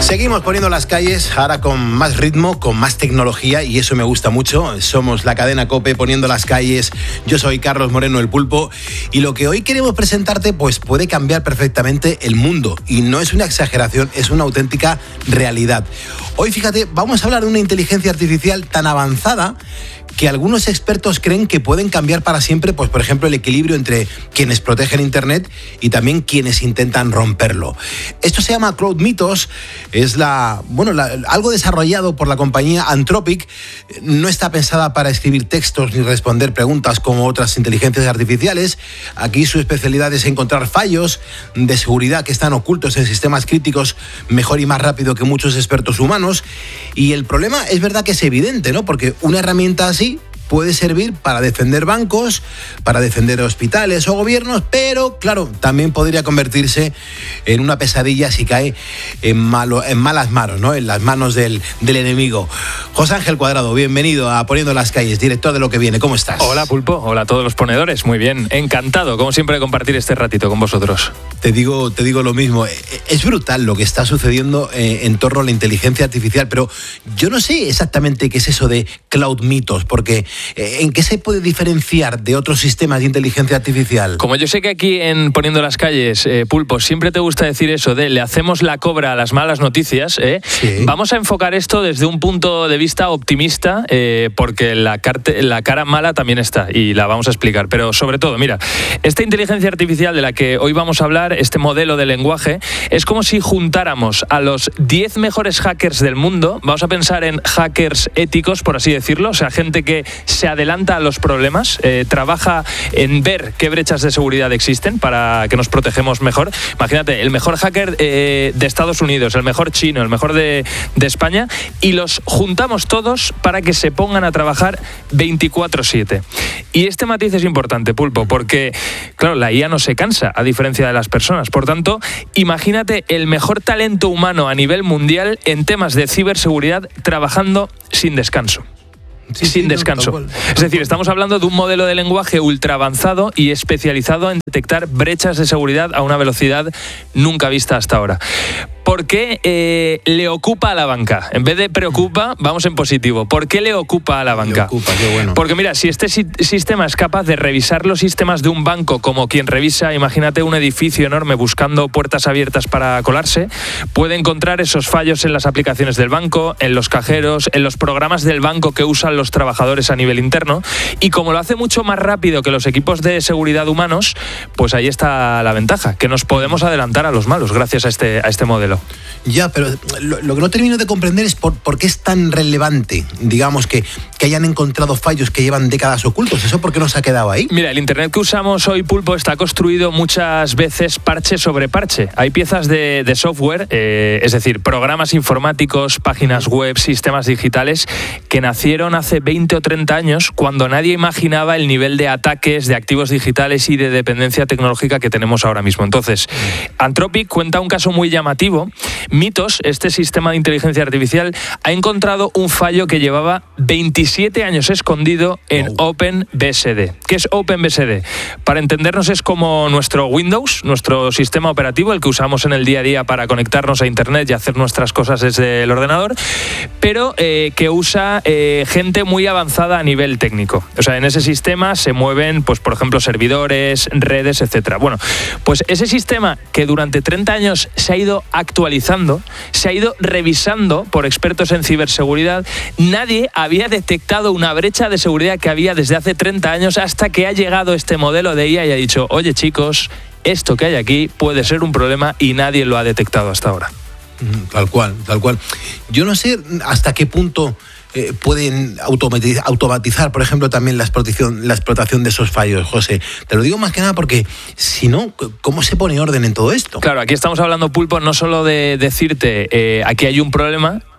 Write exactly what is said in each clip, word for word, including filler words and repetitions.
Seguimos poniendo las calles, ahora con más ritmo, con más tecnología, y eso me gusta mucho. Somos la cadena COPE poniendo las calles. Yo soy Carlos Moreno, el Pulpo, y lo que hoy queremos presentarte pues puede cambiar perfectamente el mundo, y no es una exageración, es una auténtica realidad. Hoy, fíjate, vamos a hablar de una inteligencia artificial tan avanzada que algunos expertos creen que pueden cambiar para siempre, pues por ejemplo, el equilibrio entre quienes protegen Internet y también quienes intentan romperlo. Esto se llama Cloud Mythos, es la, bueno, la, algo desarrollado por la compañía Anthropic. No está pensada para escribir textos ni responder preguntas como otras inteligencias artificiales. Aquí su especialidad es encontrar fallos de seguridad que están ocultos en sistemas críticos mejor y más rápido que muchos expertos humanos. Y el problema es verdad que es evidente, ¿no? Porque una herramienta así puede servir para defender bancos, para defender hospitales o gobiernos, pero claro, también podría convertirse en una pesadilla si cae en, malo, en malas manos, ¿no? En las manos del, del enemigo. José Ángel Cuadrado, bienvenido a Poniendo las Calles, director de Lo que Viene. ¿Cómo estás? Hola, Pulpo. Hola a todos los ponedores. Muy bien. Encantado, como siempre, de compartir este ratito con vosotros. Te digo, te digo lo mismo. Es brutal lo que está sucediendo en torno a la inteligencia artificial, pero yo no sé exactamente qué es eso de Cloud Mythos, porque ¿en qué se puede diferenciar de otros sistemas de inteligencia artificial? Como yo sé que aquí en Poniendo las Calles, eh, Pulpo, siempre te gusta decir eso de le hacemos la cobra a las malas noticias, ¿eh? Sí. Vamos a enfocar esto desde un punto de vista optimista, eh, porque la, carte, la cara mala también está y la vamos a explicar. Pero sobre todo, mira, esta inteligencia artificial de la que hoy vamos a hablar, este modelo de lenguaje, es como si juntáramos a los diez mejores hackers del mundo. Vamos a pensar en hackers éticos, por así decirlo, o sea, gente que se adelanta a los problemas, eh, trabaja en ver qué brechas de seguridad existen para que nos protegemos mejor. Imagínate, el mejor hacker eh, de Estados Unidos, el mejor chino, el mejor de, de España, y los juntamos todos para que se pongan a trabajar veinticuatro siete. Y este matiz es importante, Pulpo, porque, claro, la I A no se cansa, a diferencia de las personas. Por tanto, imagínate el mejor talento humano a nivel mundial en temas de ciberseguridad trabajando sin descanso. Sí, sin sí, descanso. No, es decir, estamos hablando de un modelo de lenguaje ultra avanzado y especializado en detectar brechas de seguridad a una velocidad nunca vista hasta ahora. ¿Por qué eh, le ocupa a la banca? En vez de preocupa, vamos en positivo. ¿Por qué le ocupa a la banca? Le ocupa, qué bueno. Porque mira, si este si- sistema es capaz de revisar los sistemas de un banco como quien revisa, imagínate un edificio enorme buscando puertas abiertas para colarse, puede encontrar esos fallos en las aplicaciones del banco, en los cajeros, en los programas del banco que usan los trabajadores a nivel interno, y como lo hace mucho más rápido que los equipos de seguridad humanos, pues ahí está la ventaja, que nos podemos adelantar a los malos gracias a este, a este modelo. Ya, pero lo, lo que no termino de comprender es por, por qué es tan relevante, digamos, que, que hayan encontrado fallos que llevan décadas ocultos. ¿Eso por qué no se ha quedado ahí? Mira, el Internet que usamos hoy, Pulpo, está construido muchas veces parche sobre parche. Hay piezas de, de software, eh, es decir, programas informáticos, páginas web, sistemas digitales, que nacieron hace veinte o treinta años, cuando nadie imaginaba el nivel de ataques, de activos digitales y de dependencia tecnológica que tenemos ahora mismo. Entonces, Anthropic cuenta un caso muy llamativo. Mythos, este sistema de inteligencia artificial, ha encontrado un fallo que llevaba veintisiete años escondido en wow. OpenBSD. ¿Qué es OpenBSD? Para entendernos, es como nuestro Windows, nuestro sistema operativo, el que usamos en el día a día para conectarnos a Internet y hacer nuestras cosas desde el ordenador, pero eh, que usa eh, gente muy avanzada a nivel técnico. O sea, en ese sistema se mueven, pues, por ejemplo, servidores, redes, etcétera. Bueno, pues ese sistema que durante treinta años se ha ido actualizando, se ha ido revisando por expertos en ciberseguridad, nadie había detectado una brecha de seguridad que había desde hace treinta años, hasta que ha llegado este modelo de I A y ha dicho, oye chicos, esto que hay aquí puede ser un problema y nadie lo ha detectado hasta ahora. Tal cual, tal cual. Yo no sé hasta qué punto Eh, pueden automatizar, automatizar, por ejemplo, también la explotación, la explotación de esos fallos, José. Te lo digo más que nada porque, si no, ¿cómo se pone orden en todo esto? Claro, aquí estamos hablando, Pulpo, no solo de decirte eh, aquí hay un problema,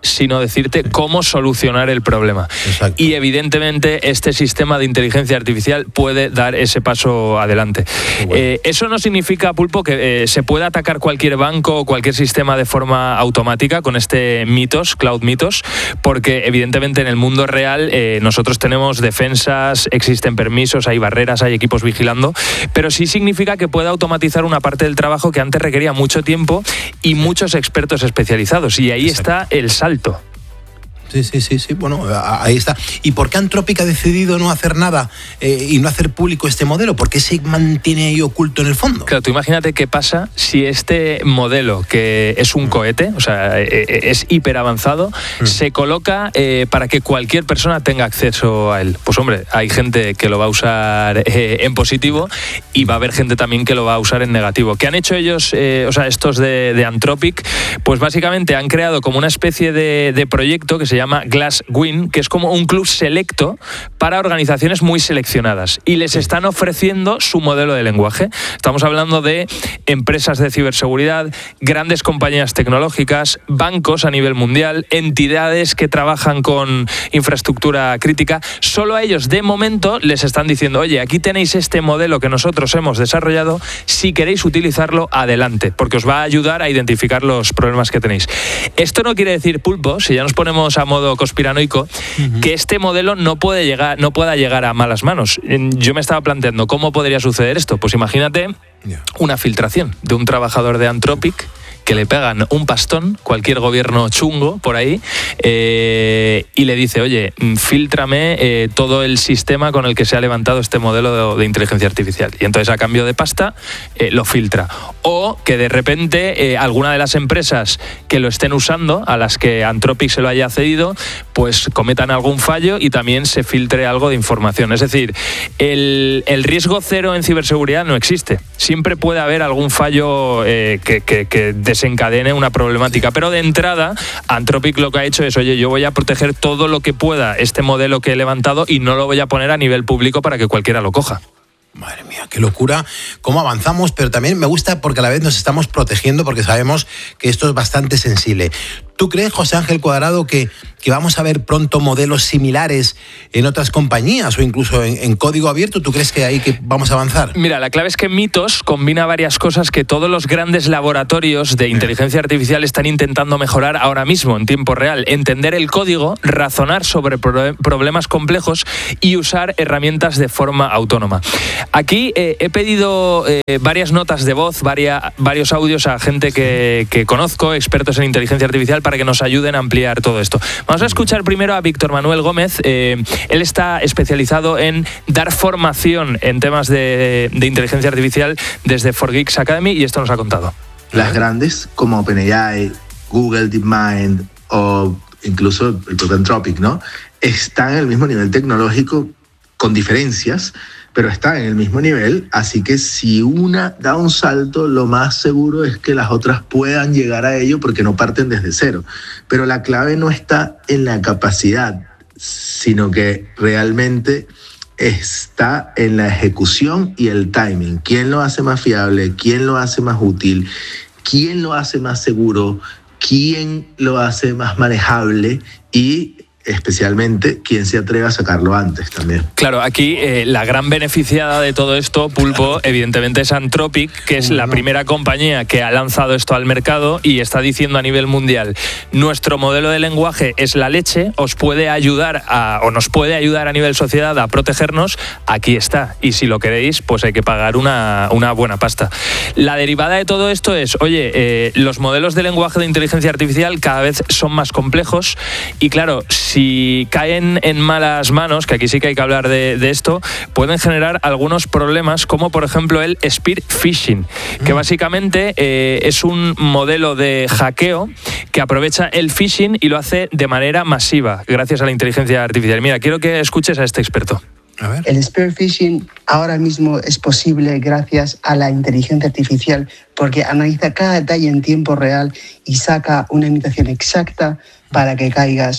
sino decirte cómo solucionar el problema. Exacto. Y evidentemente este sistema de inteligencia artificial puede dar ese paso adelante. Bueno. Eh, eso no significa, Pulpo, que eh, se pueda atacar cualquier banco o cualquier sistema de forma automática con este Mythos, Cloud Mythos, porque evidentemente en el mundo real eh, nosotros tenemos defensas, existen permisos, hay barreras, hay equipos vigilando, pero sí significa que puede automatizar una parte del trabajo que antes requería mucho tiempo y muchos expertos especializados, y ahí Exacto. está el salto. Sí, sí, sí, sí, bueno, ahí está. ¿Y por qué Anthropic ha decidido no hacer nada eh, y no hacer público este modelo? ¿Por qué se mantiene ahí oculto en el fondo? Claro, tú imagínate qué pasa si este modelo, que es un cohete, o sea, es hiper avanzado, mm. se coloca eh, para que cualquier persona tenga acceso a él. Pues hombre, hay gente que lo va a usar eh, en positivo y va a haber gente también que lo va a usar en negativo. ¿Qué han hecho ellos, eh, o sea, estos de, de Anthropic? Pues básicamente han creado como una especie de, de proyecto que se llama Glasswing, que es como un club selecto para organizaciones muy seleccionadas, y les están ofreciendo su modelo de lenguaje. Estamos hablando de empresas de ciberseguridad, grandes compañías tecnológicas, bancos a nivel mundial, entidades que trabajan con infraestructura crítica. Solo a ellos de momento les están diciendo: oye, aquí tenéis este modelo que nosotros hemos desarrollado, si queréis utilizarlo, adelante, porque os va a ayudar a identificar los problemas que tenéis. Esto no quiere decir, Pulpo, si ya nos ponemos a modo conspiranoico, uh-huh. que este modelo no puede llegar, no pueda llegar a malas manos. Yo me estaba planteando cómo podría suceder esto. Pues imagínate yeah. una filtración de un trabajador de Anthropic que le pegan un pastón, cualquier gobierno chungo por ahí, eh, y le dice: oye, fíltrame eh, todo el sistema con el que se ha levantado este modelo de, de inteligencia artificial. Y entonces, a cambio de pasta, eh, lo filtra. O que de repente eh, alguna de las empresas que lo estén usando, a las que Anthropic se lo haya cedido, pues cometan algún fallo y también se filtre algo de información. Es decir, el, el riesgo cero en ciberseguridad no existe. Siempre puede haber algún fallo eh, que, que, que desencadene una problemática, pero de entrada Anthropic lo que ha hecho es: oye, yo voy a proteger todo lo que pueda este modelo que he levantado y no lo voy a poner a nivel público para que cualquiera lo coja. Madre mía, qué locura, cómo avanzamos, pero también me gusta porque a la vez nos estamos protegiendo, porque sabemos que esto es bastante sensible. ¿Tú crees, José Ángel Cuadrado, que, que vamos a ver pronto modelos similares en otras compañías o incluso en, en código abierto? ¿Tú crees que ahí que vamos a avanzar? Mira, la clave es que Mythos combina varias cosas que todos los grandes laboratorios de inteligencia artificial están intentando mejorar ahora mismo, en tiempo real. Entender el código, razonar sobre pro- problemas complejos y usar herramientas de forma autónoma. Aquí eh, he pedido eh, varias notas de voz, varias, varios audios a gente que, que conozco, expertos en inteligencia artificial, para que nos ayuden a ampliar todo esto. Vamos a escuchar primero a Víctor Manuel Gómez. Eh, él está especializado en dar formación en temas de, de inteligencia artificial desde cuatro Geeks Academy, y esto nos ha contado. Las grandes como OpenAI, Google DeepMind o incluso el propio Anthropic, ¿no?, están en el mismo nivel tecnológico, con diferencias, pero están en el mismo nivel, así que si una da un salto, lo más seguro es que las otras puedan llegar a ello porque no parten desde cero. Pero la clave no está en la capacidad, sino que realmente está en la ejecución y el timing. ¿Quién lo hace más fiable? ¿Quién lo hace más útil? ¿Quién lo hace más seguro? ¿Quién lo hace más manejable? Y especialmente quien se atreve a sacarlo antes también. Claro, aquí eh, la gran beneficiada de todo esto, Pulpo, evidentemente es Anthropic, que es la primera compañía que ha lanzado esto al mercado y está diciendo a nivel mundial: nuestro modelo de lenguaje es la leche, os puede ayudar a, o nos puede ayudar a nivel sociedad a protegernos, aquí está, y si lo queréis, pues hay que pagar una, una buena pasta. La derivada de todo esto es: oye, eh, los modelos de lenguaje de inteligencia artificial cada vez son más complejos, y claro, si caen en malas manos, que aquí sí que hay que hablar de, de esto, pueden generar algunos problemas, como por ejemplo el spear phishing, que básicamente eh, es un modelo de hackeo que aprovecha el phishing y lo hace de manera masiva, gracias a la inteligencia artificial. Mira, quiero que escuches a este experto. A ver. El spear phishing ahora mismo es posible gracias a la inteligencia artificial, porque analiza cada detalle en tiempo real y saca una imitación exacta para que caigas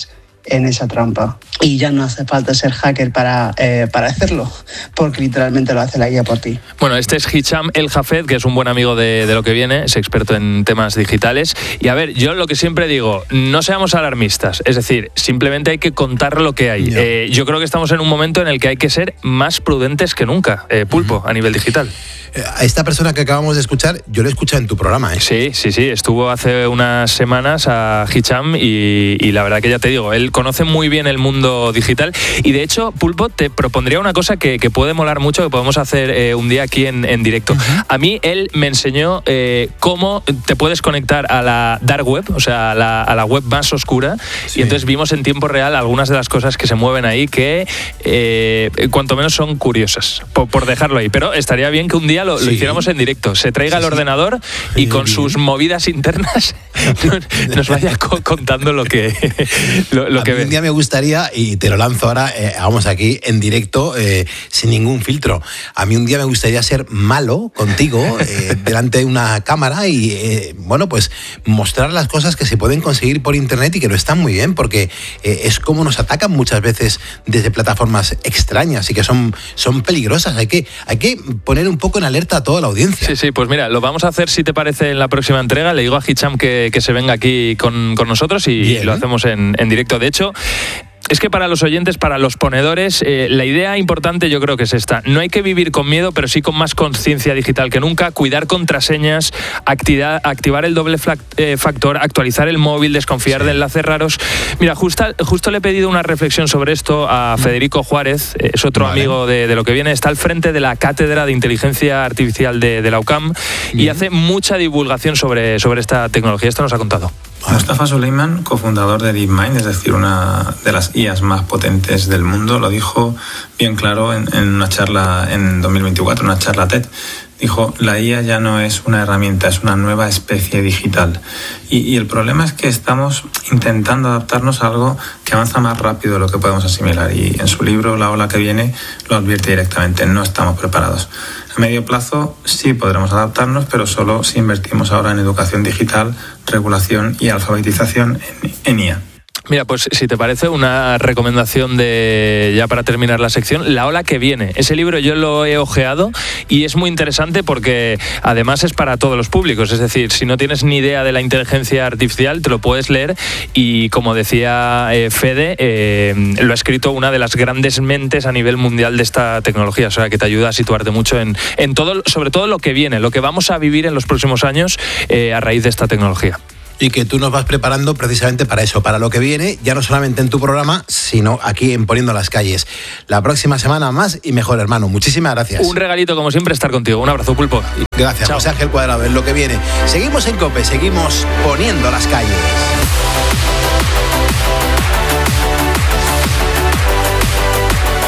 en esa trampa. Y ya no hace falta ser hacker para, eh, para hacerlo, porque literalmente lo hace la I A por ti. Bueno, este es Hicham El Hafed, que es un buen amigo de, de Lo que Viene, es experto en temas digitales. Y a ver, yo lo que siempre digo, no seamos alarmistas, es decir, simplemente hay que contar lo que hay. Eh, yo creo que estamos en un momento en el que hay que ser más prudentes que nunca, eh, Pulpo, uh-huh. a nivel digital. A esta persona que acabamos de escuchar, yo lo he escuchado en tu programa, ¿eh? Sí, sí, sí, estuvo hace unas semanas a Hicham y, y la verdad que ya te digo, él conoce muy bien el mundo digital y de hecho, Pulpo, te propondría una cosa que, que puede molar mucho, que podemos hacer eh, un día aquí en, en directo. Uh-huh. A mí él me enseñó eh, cómo te puedes conectar a la dark web, o sea, a la, a la web más oscura, sí. Y entonces vimos en tiempo real algunas de las cosas que se mueven ahí que eh, cuanto menos son curiosas, por, por dejarlo ahí, pero estaría bien que un día Lo, sí. lo hiciéramos en directo, se traiga sí, el ordenador sí. y con bien. sus movidas internas nos, nos vaya co- contando lo que lo, lo a que mí ve. Un día me gustaría, y te lo lanzo ahora, eh, vamos aquí en directo, eh, sin ningún filtro. A mí un día me gustaría ser malo contigo eh, delante de una cámara y, eh, bueno, pues mostrar las cosas que se pueden conseguir por internet y que no están muy bien, porque eh, es como nos atacan muchas veces desde plataformas extrañas y que son, son peligrosas. Hay que, hay que poner un poco en alerta a toda la audiencia. Sí, sí, pues mira, lo vamos a hacer si te parece en la próxima entrega. Le digo a Hicham que, que se venga aquí con, con nosotros y Bien, lo hacemos en, en directo. De hecho, es que para los oyentes, para los ponedores, eh, la idea importante yo creo que es esta. No hay que vivir con miedo, pero sí con más conciencia digital que nunca. Cuidar contraseñas, activar, activar el doble flag, eh, factor, actualizar el móvil, desconfiar sí. de enlaces raros. Mira, justo, justo le he pedido una reflexión sobre esto a Federico Juárez, eh, es otro vale. amigo de, de Lo que Viene. Está al frente de la Cátedra de Inteligencia Artificial de, de la U C A M Bien. y hace mucha divulgación sobre, sobre esta tecnología. Esto nos ha contado. Mustafa Suleyman, cofundador de DeepMind, es decir, una de las I As más potentes del mundo, lo dijo bien claro en, en una charla en dos mil veinticuatro, una charla TED. Dijo, la I A ya no es una herramienta, es una nueva especie digital. Y, y el problema es que estamos intentando adaptarnos a algo que avanza más rápido de lo que podemos asimilar. Y en su libro, La ola que viene, lo advierte directamente, no estamos preparados. A medio plazo sí podremos adaptarnos, pero solo si invertimos ahora en educación digital, regulación y alfabetización en, en I A. Mira, pues si te parece, una recomendación de ya para terminar la sección, La ola que viene. Ese libro yo lo he ojeado y es muy interesante porque además es para todos los públicos. Es decir, si no tienes ni idea de la inteligencia artificial, te lo puedes leer y, como decía eh, Fede, eh, lo ha escrito una de las grandes mentes a nivel mundial de esta tecnología. O sea, que te ayuda a situarte mucho en, en todo, sobre todo lo que viene, lo que vamos a vivir en los próximos años eh, a raíz de esta tecnología. Y que tú nos vas preparando precisamente para eso, para lo que viene, ya no solamente en tu programa, sino aquí en Poniendo las Calles. La próxima semana más y mejor, hermano. Muchísimas gracias. Un regalito, como siempre, estar contigo. Un abrazo, Pulpo. Gracias, José Ángel Cuadrado, en Lo que viene. Seguimos en COPE, seguimos Poniendo las Calles.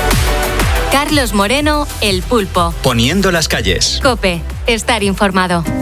Carlos Moreno, El Pulpo. Poniendo las Calles. COPE, estar informado.